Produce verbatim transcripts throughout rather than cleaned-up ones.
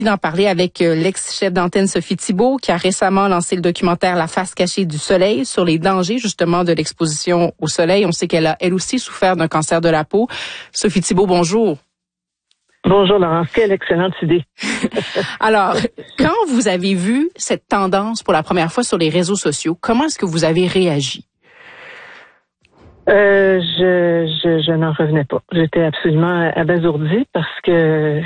D'en parler avec l'ex-chef d'antenne Sophie Thibault, qui a récemment lancé le documentaire La face cachée du soleil sur les dangers justement de l'exposition au soleil. On sait qu'elle a elle aussi souffert d'un cancer de la peau. Sophie Thibault, bonjour. Bonjour Laurence, quelle excellente idée. Alors, quand vous avez vu cette tendance pour la première fois sur les réseaux sociaux, comment est-ce que vous avez réagi? Euh, je, je, je n'en revenais pas. J'étais absolument abasourdie parce que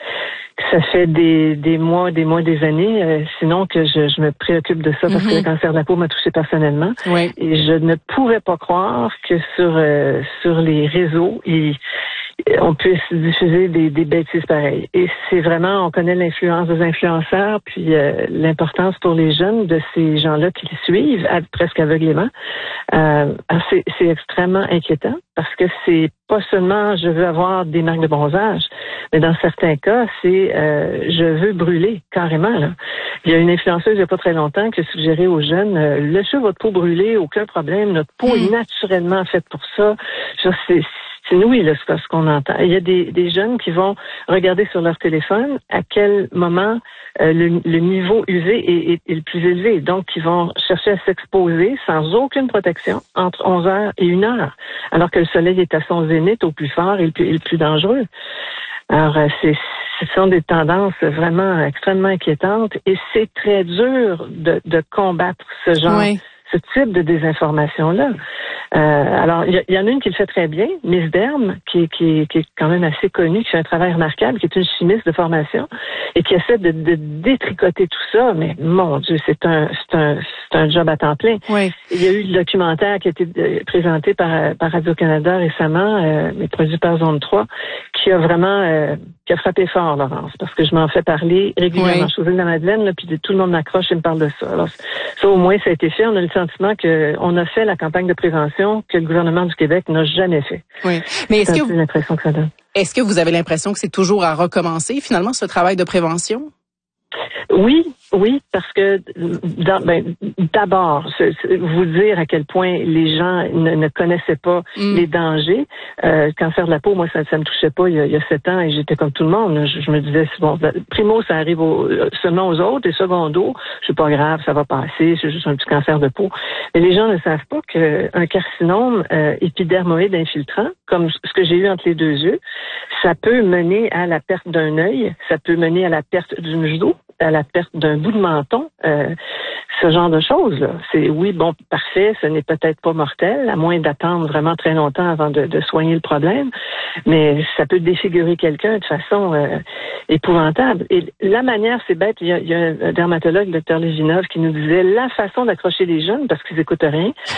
ça fait des, des mois, des mois, des années, euh, sinon que je, je me préoccupe de ça parce mm-hmm. que le cancer de la peau m'a touchée personnellement. Oui. Et je ne pouvais pas croire que sur euh, sur les réseaux, il, on puisse diffuser des, des bêtises pareilles. Et c'est vraiment, on connaît l'influence des influenceurs, puis euh, l'importance pour les jeunes de ces gens-là qui les suivent à, presque aveuglément. Euh, c'est, c'est extrêmement inquiétant parce que c'est pas seulement je veux avoir des marques de bronzage, mais dans certains cas, c'est euh, je veux brûler carrément. Là. Il y a une influenceuse il n'y a pas très longtemps qui a suggéré aux jeunes euh, laissez votre peau brûler, aucun problème, notre peau mmh. est naturellement faite pour ça. Je, c'est, C'est oui, là, c'est ce qu'on entend. Il y a des, des jeunes qui vont regarder sur leur téléphone à quel moment euh, le, le niveau U V est, est, est le plus élevé. Donc, ils vont chercher à s'exposer sans aucune protection entre onze heures et une heure, alors que le soleil est à son zénith au plus fort et le plus, et le plus dangereux. Alors, euh, c'est, ce sont des tendances vraiment extrêmement inquiétantes et c'est très dur de, de combattre ce genre oui. ce type de désinformation-là. Euh, alors, il y, y en a une qui le fait très bien, Miss Derm, qui, qui, qui est quand même assez connue, qui fait un travail remarquable, qui est une chimiste de formation et qui essaie de, de détricoter tout ça. Mais mon Dieu, c'est un, c'est un, c'est un job à temps plein. Oui. Il y a eu le documentaire qui a été présenté par, par Radio-Canada récemment, euh, mais produit par Zone trois, qui a vraiment euh, qui a frappé fort, Laurence, parce que je m'en fais parler régulièrement. Oui. Je suis aux Îles-de-la-Madeleine, là, puis tout le monde m'accroche et me parle de ça. Alors, ça, au moins, ça a été fait. On a le sentiment qu'on a fait la campagne de prévention que le gouvernement du Québec n'a jamais fait. Oui. Mais est-ce c'est que vous, l'impression que ça donne. Est-ce que vous avez l'impression que c'est toujours à recommencer, finalement, ce travail de prévention? Oui, oui, parce que dans, ben, d'abord, c'est, c'est vous dire à quel point les gens ne, ne connaissaient pas mm. les dangers. Euh, le cancer de la peau, moi, ça ne me touchait pas il y, a, il y a sept ans et j'étais comme tout le monde. Je, je me disais, c'est bon, primo, ça arrive au, seulement aux autres et secondo, c'est pas grave, ça va passer, c'est juste un petit cancer de peau. Mais les gens ne savent pas qu'un carcinome euh, épidermoïde infiltrant, comme ce que j'ai eu entre les deux yeux, ça peut mener à la perte d'un œil, ça peut mener à la perte d'une joue, à la perte d'un bout de menton, euh, ce genre de choses-là. C'est oui, bon, parfait, ce n'est peut-être pas mortel, à moins d'attendre vraiment très longtemps avant de, de soigner le problème, mais ça peut défigurer quelqu'un de façon euh, épouvantable. Et la manière, c'est bête, il y a, il y a un dermatologue, le docteur Lévinov, qui nous disait la façon d'accrocher les jeunes, parce qu'ils écoutent rien,